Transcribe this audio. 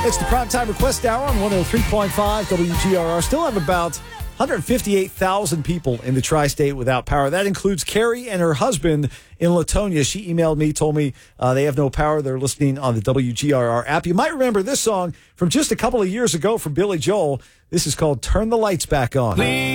It's the Primetime Request Hour on 103.5 WGRR. Still have about 158,000 people in the tri-state without power. That includes Carrie and her husband in Latonia. She emailed me, told me they have no power. They're listening on the WGRR app. You might remember this song from just a couple of years ago from Billy Joel. This is called Turn the Lights Back On. Please.